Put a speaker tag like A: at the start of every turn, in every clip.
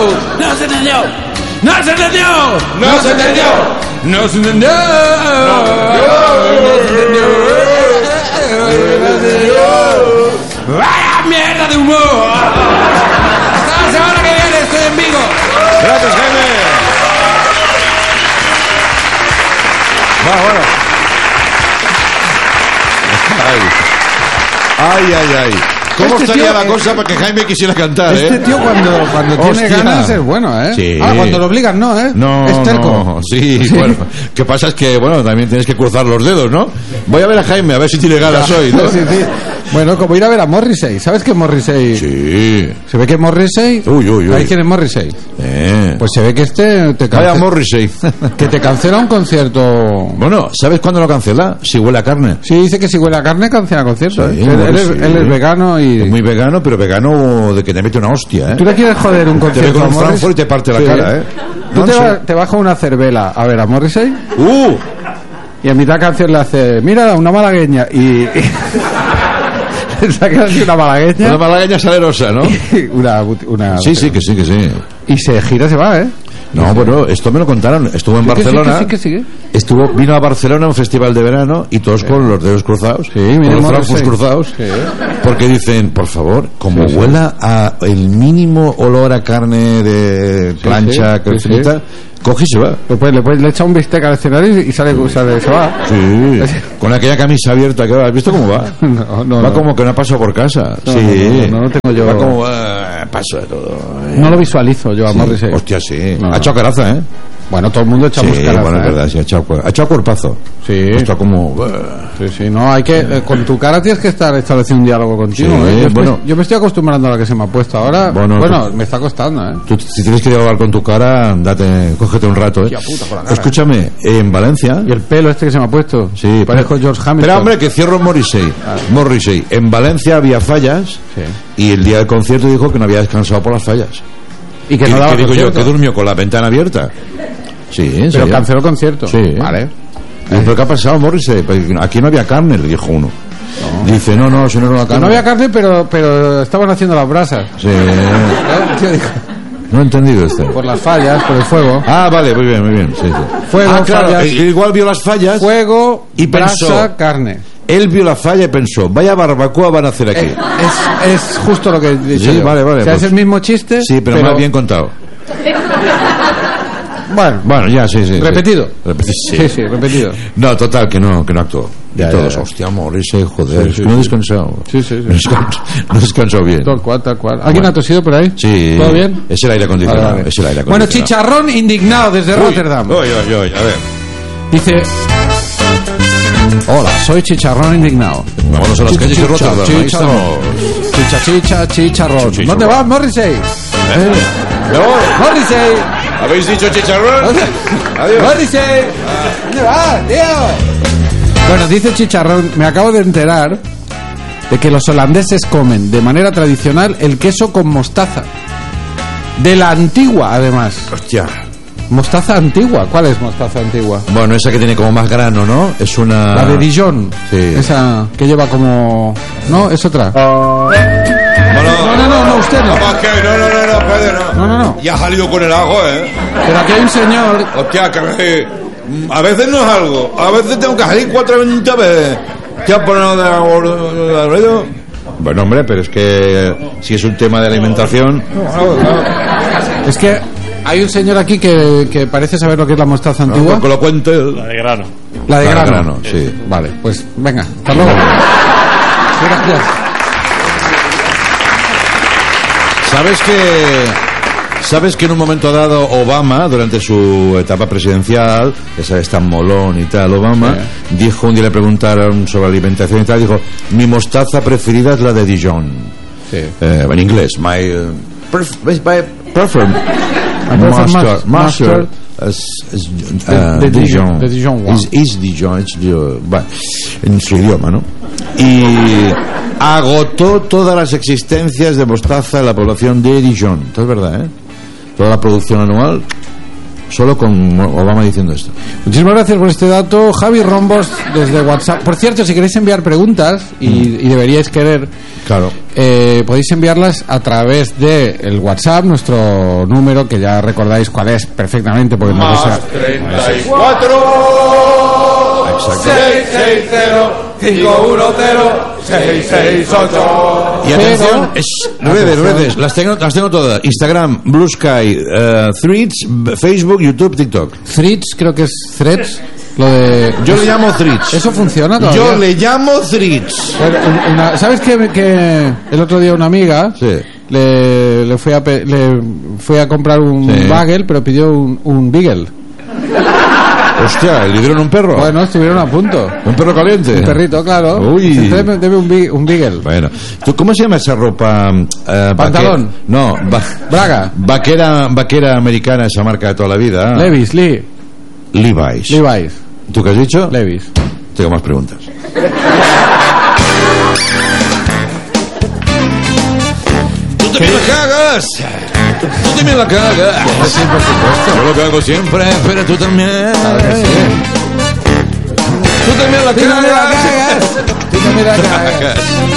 A: ¡No se entendió! ¡No se entendió!
B: ¡No se entendió!
A: ¡No se entendió! ¡Vaya mierda de humor! ¡Hasta la semana que viene! ¡Estoy en Vigo!
B: Gracias, Jaime. Bueno. Ay. ¿Cómo estaría la cosa para que Jaime quisiera cantar,
C: Este tío cuando tiene ganas es bueno, ¿eh?
B: Sí.
C: Cuando lo obligan no, ¿eh?
B: No,
C: es terco.
B: no, sí, bueno. ¿Qué pasa? Es que, bueno, también tienes que cruzar los dedos, ¿no? Voy a ver a Jaime, a ver si tiene ganas hoy, ¿no?
C: Sí. Bueno, como ir a ver a Morrissey. ¿Sabes que Morrissey?
B: Sí.
C: Se ve que Morrissey...
B: Uy.
C: ¿Sabes quién es Morrissey?
B: Pues
C: se ve que
B: vaya Morrissey.
C: que te cancela un concierto.
B: Bueno, ¿sabes cuándo lo cancela? Si huele a carne.
C: Sí, dice que si huele a carne cancela conciertos.
B: Sí,
C: él es vegano y...
B: Es muy vegano, pero vegano de que te mete una hostia, ¿eh?
C: Tú le quieres joder un concierto
B: te ve con
C: a
B: un
C: Morrissey
B: Frankfurt y te parte la cara, ¿eh?
C: Tú te bajas una cervela a ver a Morrissey y a mitad de canción le hace mira, una malagueña y saca así una malagueña.
B: Una malagueña salerosa, ¿no?
C: una
B: Sí, que sí.
C: Y se gira, se va, ¿eh?
B: No, bueno, esto me lo contaron. Estuvo en Barcelona.
C: Sí.
B: Vino a Barcelona a un festival de verano y todos con los dedos cruzados.
C: Sí,
B: con los brazos cruzados. Sí. Porque dicen, por favor, como huela a el mínimo olor a carne de plancha, que frita, coge y se va.
C: Le echa un bistec al escenario y se va.
B: Sí, con aquella camisa abierta que va. ¿Has visto cómo va?
C: No,
B: va como que no ha pasado por casa.
C: No tengo yo.
B: Va como paso de todo.
C: No lo visualizo yo a Morrissey.
B: Hostia, sí.
C: No.
B: Ha echado caraza, ¿eh?
C: Bueno, todo el mundo echamos caraza.
B: Bueno, es verdad, sí, ha echado cuerpazo.
C: Sí.
B: Está como...
C: Sí, no, hay que... con tu cara tienes que estar estableciendo un diálogo contigo,
B: sí,
C: ¿eh? Yo me estoy acostumbrando a la que se me ha puesto ahora. Bueno, me está costando, ¿eh?
B: Tú, si tienes que dialogar con tu cara, cógete un rato, ¿eh?
C: Tía puta, con la cara.
B: Escúchame, en Valencia...
C: Y el pelo este que se me ha puesto.
B: Sí.
C: Parezco George Hamilton.
B: Pero, hombre, que cierro Morrissey. Morrissey. En Valencia había fallas y el día del concierto dijo que no había descansado por las fallas.
C: Y que no daba
B: digo
C: concierto.
B: yo, que durmió con la ventana abierta. Sí,
C: pero canceló el concierto.
B: Sí.
C: Vale.
B: ¿Pero qué ha pasado, Morrissey? Aquí no había carne, le dijo uno. No. Dice, no, si no era carne.
C: No había carne, pero estaban haciendo las brasas.
B: Sí. No he entendido esto.
C: Por las fallas, por el fuego.
B: Ah, vale, muy bien. Sí.
C: Fuego,
B: claro,
C: fallas.
B: Igual vio las fallas.
C: Fuego,
B: y
C: brasa,
B: pensó,
C: carne.
B: Él vio la falla y pensó, vaya barbacoa van a hacer aquí.
C: Es justo lo que he dicho.
B: Sí,
C: yo.
B: vale.
C: O sea, es el mismo chiste.
B: Sí, pero más bien contado. Bueno, ya, sí.
C: Repetido.
B: Sí,
C: repetido.
B: No, total, que no actuó.
C: Ya,
B: todos, hostia, Morrissey, joder,
C: sí,
B: no he descansado.
C: Sí.
B: No descansó bien.
C: Tal cual. ¿Alguien ha tosido por ahí?
B: Sí.
C: ¿Todo bien?
B: Es el aire acondicionado.
C: Vale.
B: Es el aire
C: Bueno,
B: acondicionado.
C: Chicharrón indignado desde Rotterdam.
B: Oye, a ver.
C: Dice... Hola, soy Chicharrón indignado.
B: Vámonos a las calles de Rotterdam. Ahí estamos.
C: Chicharrón. ¿Dónde vas, Morrissey? Morrissey.
B: ¿Habéis dicho chicharrón? Adiós.
C: Morrissey. ¿Dónde vas, tío? Bueno, dice Chicharrón, me acabo de enterar de que los holandeses comen de manera tradicional el queso con mostaza. De la antigua, además.
B: Hostia.
C: Mostaza antigua. ¿Cuál es mostaza antigua?
B: Bueno, esa que tiene como más grano, ¿no? Es una...
C: La de Dijon.
B: Sí.
C: Esa que lleva como... ¿No? Es otra.
B: No,
C: usted no. No.
B: Ya ha salido con el ajo, ¿eh?
C: Pero aquí hay un señor...
B: Hostia, que a veces no es algo. A veces tengo que salir 4 veces. ¿Qué has ponido de ruido? Bueno, hombre, pero es que si es un tema de alimentación...
C: Es que hay un señor aquí que parece saber lo que es la mostaza antigua.
B: Que lo cuente.
D: La de grano.
C: La de grano.
B: Sí.
C: Vale, pues venga, hasta luego. Gracias.
B: ¿Sabes que en un momento dado Obama, durante su etapa presidencial, esa es tan molón y tal, Obama, dijo, un día le preguntaron sobre alimentación y tal, dijo, mi mostaza preferida es la de Dijon.
C: Sí.
B: En inglés, my preferred mustard
C: de Dijon. De Dijon, wow.
B: is Dijon, bueno, en su idioma, ¿no? Y agotó todas las existencias de mostaza en la población de Dijon. Esto es verdad, ¿eh? Toda la producción anual solo con Obama diciendo esto.
C: Muchísimas gracias por este dato, Javi Rombos, desde WhatsApp. Por cierto, si queréis enviar preguntas y deberíais querer,
B: claro,
C: podéis enviarlas a través de el WhatsApp, nuestro número, que ya recordáis cuál es perfectamente, porque no
A: Más 34 660 510 668.
B: Y atención, redes, las tengo todas. Instagram, Blue Sky, Threads, Facebook, YouTube, TikTok.
C: Threads, creo que es Threads. Lo de...
B: Yo le llamo Threads.
C: ¿Eso funciona todavía?
B: Yo le llamo Threads.
C: ¿Sabes que el otro día una amiga le fui a comprar un bagel, pero pidió un beagle?
B: Hostia, ¿le dieron un perro?
C: Bueno, estuvieron a punto.
B: ¿Un perro caliente?
C: Un perrito, claro.
B: Uy.
C: Debe un beagle.
B: Bueno, ¿tú cómo se llama esa ropa?
C: ¿Pantalón?
B: No,
C: Braga.
B: Vaquera americana, esa marca de toda la vida.
C: Levi's.
B: ¿Tú qué has dicho?
C: Levi's.
B: Tengo más preguntas. ¡Tú también la cagas! ¡Tú también la cagas!
C: Sí, por supuesto.
B: Yo lo cago siempre, pero tú también. ¡Tú también la cagas!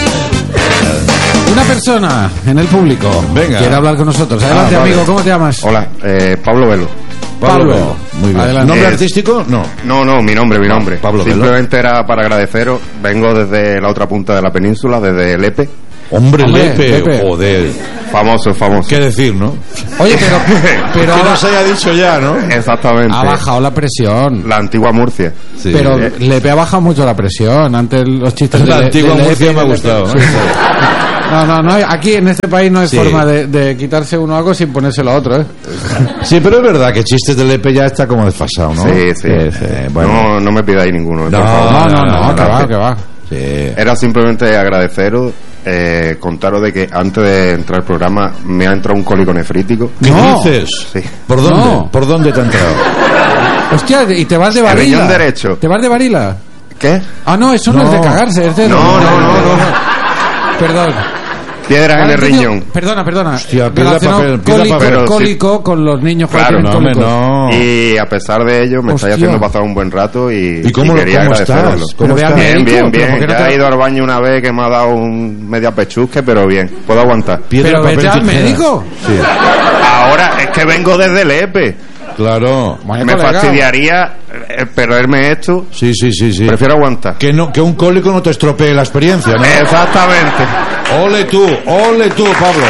C: Una persona en el público quiere hablar con nosotros. Adelante, amigo, ¿cómo te llamas?
D: Hola, Pablo Velo.
C: Pablo.
B: Muy bien.
C: Adelante.
B: ¿Nombre artístico? No.
D: No, mi nombre.
B: Pablo Velo.
D: Simplemente era para agradeceros. Vengo desde la otra punta de la península, desde Lepe.
B: Hombre, Lepe. Joder.
D: Famoso.
B: ¿Qué decir, no?
C: Oye, pero
B: que nos haya dicho ya, ¿no?
D: Exactamente.
C: ha bajado la presión.
D: La antigua Murcia.
B: Sí.
C: Pero Lepe ha bajado mucho la presión. Antes los chistes
B: La
C: de
B: antigua
C: de
B: Murcia
C: Lepe,
B: me ha gustado.
C: Sí. No, aquí en este país no hay forma de quitarse uno algo sin ponérselo a otro, ¿eh?
B: Sí, pero es verdad que chistes de Lepe ya está como desfasado, ¿no?
D: Sí.
B: Bueno.
D: No me pidáis ninguno.
B: No,
D: por favor.
C: No, que va.
B: Sí.
D: Era simplemente agradeceros, contaros de que antes de entrar al programa me ha entrado un cólico nefrítico.
B: ¿Qué
C: No.
B: dices?
D: Sí.
B: ¿Por dónde?
C: No.
B: ¿Por dónde te ha entrado?
C: Hostia, y te vas de
D: El
C: varila.
D: riñón derecho.
C: ¿Te vas de varila?
D: ¿Qué?
C: Ah, no, eso no es de cagarse, es de...
D: No.
C: Perdón.
D: Piedras en el riñón.
C: Perdona.
B: Hostia, piedra,
C: Relacionado
B: papel,
C: cólico,
D: sí.
C: cólico con los niños que
D: Claro,
C: tienen
B: No, hombre,
C: cólicos.
B: no.
D: Y a pesar de ello me estáis
C: Hostia.
D: haciendo pasar un buen rato y
B: cómo
D: quería
B: estás?
D: agradeceroslo.
B: ¿Cómo
C: Pero
B: estás?
C: ve al médico,
D: Bien.
C: ¿pero por qué no
D: Ya
C: te-
D: he ido al baño una vez que me ha dado un media pechusque, pero bien, puedo aguantar.
B: Piedra,
C: Pero
B: papel,
C: vete al
B: tijera.
C: médico.
B: Sí,
D: Ahora es que vengo desde Lepe.
B: claro.
C: Bueno,
D: Me
C: colega.
D: fastidiaría perderme esto.
B: Sí.
D: Prefiero aguantar.
B: Que un cólico no te estropee la experiencia, ¿no?
D: Exactamente.
B: Ole tú, Pablo.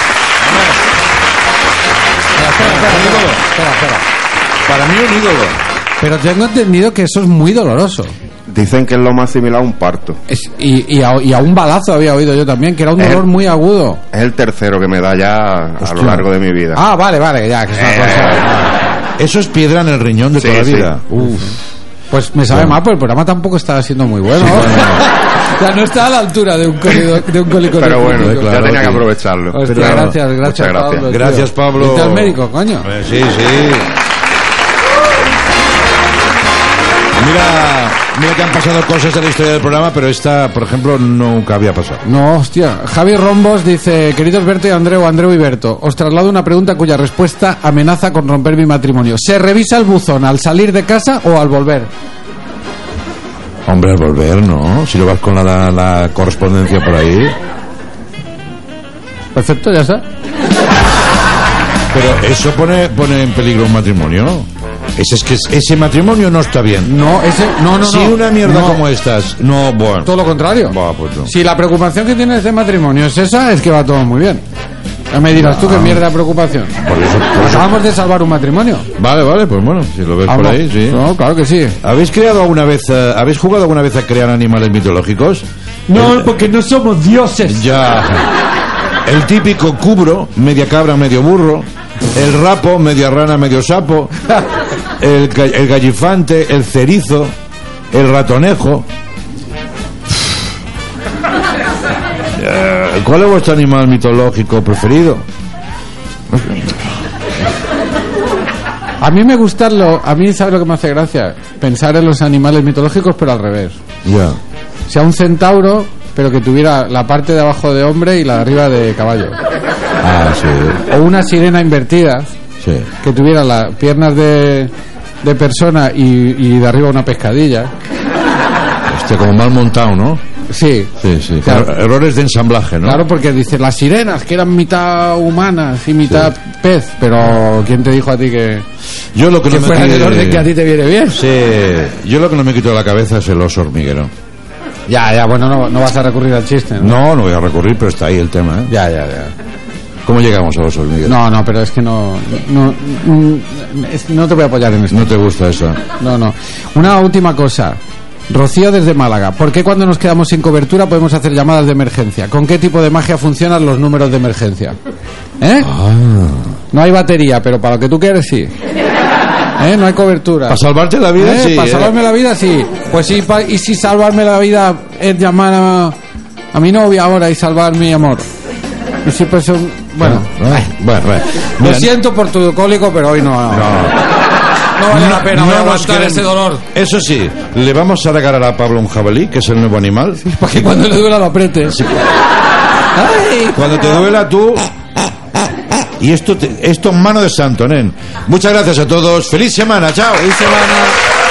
C: Espera.
B: Para mí un ídolo.
C: Pero tengo entendido que eso es muy doloroso.
D: Dicen que es lo más similar a un parto.
C: Y a un balazo había oído yo también, que era un dolor muy agudo.
D: Es el tercero que me da ya a lo largo de mi vida.
C: Ah, vale, ya, que es una cosa...
B: Eso es piedra en el riñón de
D: Sí,
B: toda la
D: sí.
B: vida. Uf.
C: Pues me sabe mal, pero el programa tampoco estaba siendo muy bueno. O sea, no está a la altura de un cólico.
D: Pero bueno,
C: nefrítico.
D: ya
B: claro,
D: tenía que
B: tío.
D: aprovecharlo.
C: Hostia,
B: Pero-
C: gracias,
D: Muchas gracias.
C: Pablo. tío.
B: Gracias, Pablo.
C: Vete al médico, coño.
B: Sí. Mira que han pasado cosas en la historia del programa, pero esta, por ejemplo, nunca había pasado.
C: No, hostia. Javi Rombos dice: queridos Berto y Andreu y Berto, os traslado una pregunta cuya respuesta amenaza con romper mi matrimonio. ¿Se revisa el buzón al salir de casa o al volver?
B: Hombre, al volver, ¿no? Si lo vas con la correspondencia por ahí.
C: Perfecto, ya está.
B: Pero eso pone en peligro un matrimonio. Ese matrimonio no está bien.
C: No, no.
B: Si una mierda
C: No.
B: como estas, no, bueno.
C: Todo lo contrario.
B: Pues no.
C: Si la preocupación que tienes de matrimonio es esa, es que va todo muy bien. Ya me dirás tú qué mierda de preocupación.
B: Por eso.
C: Acabamos de salvar un matrimonio.
B: Vale, pues bueno, si lo ves por ahí, sí.
C: No, claro que sí.
B: ¿Habéis jugado alguna vez a crear animales mitológicos?
C: No, porque no somos dioses.
B: Ya. El típico cubro, media cabra, medio burro. El rapo, media rana, medio sapo. El gallifante, el cerizo. El ratonejo. ¿Cuál es vuestro animal mitológico preferido?
C: A mí me gusta a mí, ¿sabes lo que me hace gracia? Pensar en los animales mitológicos, pero al revés.
B: Ya.
C: O sea, un centauro, pero que tuviera la parte de abajo de hombre y la de arriba de caballo.
B: Ah, sí.
C: O una sirena invertida,
B: Sí.
C: que tuviera las piernas de persona y de arriba una pescadilla.
B: Hostia, como mal montado, ¿no?
C: Sí.
B: Sí.
C: Claro.
B: Errores de ensamblaje, ¿no?
C: Claro, porque dice las sirenas, que eran mitad humanas y mitad pez, pero ¿quién te dijo a ti que
B: Yo lo que no me
C: fuera
B: quito-
C: del orden que a ti te viene bien?
B: Sí, yo lo que no me quito de la cabeza es el oso hormiguero.
C: Ya, bueno, no vas a recurrir al chiste, ¿no?
B: No voy a recurrir, pero está ahí el tema, ¿eh?
C: Ya.
B: ¿Cómo llegamos al oso hormiguero?
C: No, pero es que no te voy a apoyar en esto.
B: ¿No te gusta eso?
C: No. Una última cosa. Rocío desde Málaga. ¿Por qué cuando nos quedamos sin cobertura podemos hacer llamadas de emergencia? ¿Con qué tipo de magia funcionan los números de emergencia? No hay batería, pero para lo que tú quieres, sí. No hay cobertura.
B: Para salvarte la vida, sí.
C: Para salvarme la vida, sí. Pues sí, y si salvarme la vida es llamar a mi novia ahora y salvar mi amor. Y si pues bueno.
B: Bueno.
C: Lo
B: Mira,
C: siento por tu cólico, pero hoy no vale la pena, voy a
B: nos
C: aguantar
B: queremos-
C: ese dolor.
B: Eso sí, le vamos a regalar a Pablo un jabalí, que es el nuevo animal.
C: Para que cuando le duela lo aprietes. Ay,
B: Cuando te duela tú... Y esto en mano de santo, nen. Muchas gracias a todos. ¡Feliz semana! ¡Chao!
C: feliz semana.